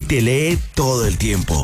te lee todo el tiempo.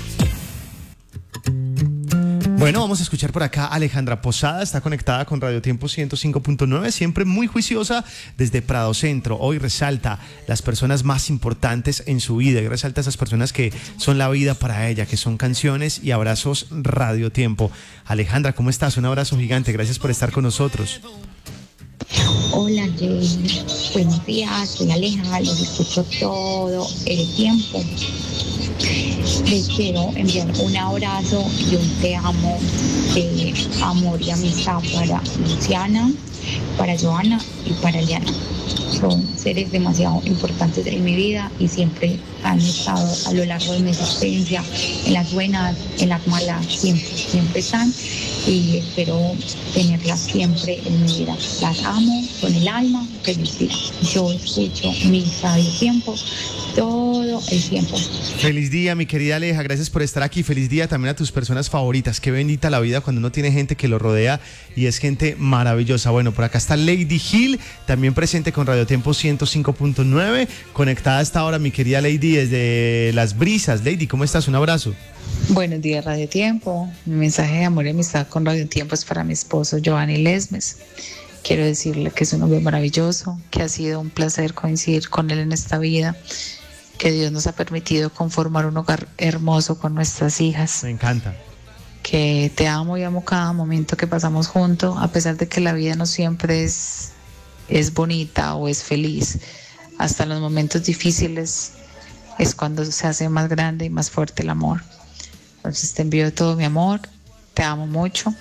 Bueno, vamos a escuchar por acá a Alejandra Posada, está conectada con Radio Tiempo 105.9, siempre muy juiciosa desde Prado Centro. Hoy resalta las personas más importantes en su vida y resalta esas personas que son la vida para ella, que son canciones y abrazos Radio Tiempo. Alejandra, ¿cómo estás? Un abrazo gigante, gracias por estar con nosotros. Hola Jay, buenos días, soy Aleja, los escucho todo el tiempo. Les quiero enviar un abrazo y un te amo de amor y amistad para Luciana, para Joana y para Liana. Son seres demasiado importantes en mi vida y siempre han estado a lo largo de mi existencia, en las buenas, en las malas, siempre están y espero tenerlas siempre en mi vida. Las amo con el alma, feliz día. Yo escucho mi Radio Tiempo todo el tiempo. Feliz día, mi querida Aleja, gracias por estar aquí. Feliz día también a tus personas favoritas. Qué bendita la vida cuando uno tiene gente que lo rodea y es gente maravillosa. Bueno, por acá está Lady Hill, también presente con Radio Tiempo 105.9, conectada a esta hora, mi querida Lady, desde Las Brisas. Lady, ¿cómo estás? Un abrazo. Buenos días, Radio Tiempo. Mi mensaje de amor y amistad con Radio Tiempo es para mi esposo Giovanni Lesmes. Quiero decirle que es un hombre maravilloso, que ha sido un placer coincidir con él en esta vida, que Dios nos ha permitido conformar un hogar hermoso con nuestras hijas. Me encanta. Que te amo y amo cada momento que pasamos juntos, a pesar de que la vida no siempre es bonita o es feliz. Hasta en los momentos difíciles es cuando se hace más grande y más fuerte el amor. Entonces te envío todo mi amor, te amo mucho.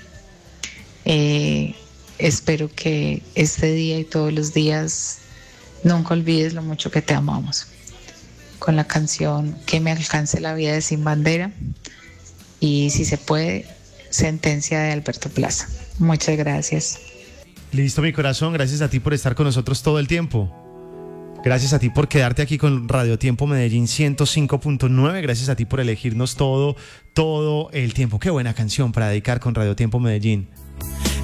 Espero que este día y todos los días nunca olvides lo mucho que te amamos. Con la canción Que me alcance la vida de Sin Bandera y si se puede, Sentencia de Alberto Plaza. Muchas gracias. Listo, mi corazón, gracias a ti por estar con nosotros todo el tiempo. Gracias a ti por quedarte aquí con Radio Tiempo Medellín 105.9. Gracias a ti por elegirnos todo el tiempo. Qué buena canción para dedicar con Radio Tiempo Medellín.